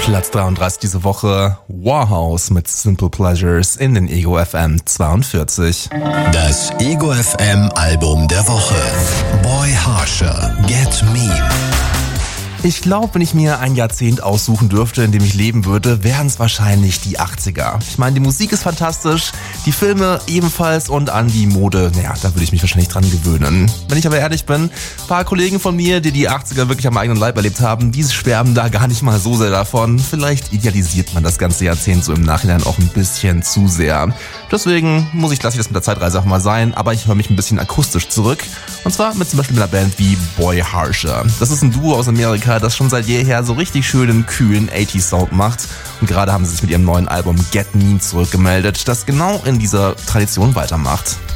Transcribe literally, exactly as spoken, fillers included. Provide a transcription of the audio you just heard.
Platz dreiunddreißig diese Woche, Warhouse mit Simple Pleasures in den Ego F M zweiundvierzig. Das Ego F M Album der Woche. Boy Harsher, Get Mean. Ich glaube, wenn ich mir ein Jahrzehnt aussuchen dürfte, in dem ich leben würde, wären es wahrscheinlich die achtziger. Ich meine, die Musik ist fantastisch, die Filme ebenfalls und an die Mode, naja, da würde ich mich wahrscheinlich dran gewöhnen. Wenn ich aber ehrlich bin, ein paar Kollegen von mir, die die achtziger wirklich am eigenen Leib erlebt haben, die schwärmen da gar nicht mal so sehr davon. Vielleicht idealisiert man das ganze Jahrzehnt so im Nachhinein auch ein bisschen zu sehr. Deswegen muss ich, lasse ich das mit der Zeitreise auch mal sein, aber ich höre mich ein bisschen akustisch zurück. Und zwar mit zum Beispiel einer Band wie Boy Harsher. Das ist ein Duo aus Amerika, das schon seit jeher so richtig schönen, kühlen achtziger Sound macht. Und gerade haben sie sich mit ihrem neuen Album Get Mean zurückgemeldet, das genau in dieser Tradition weitermacht.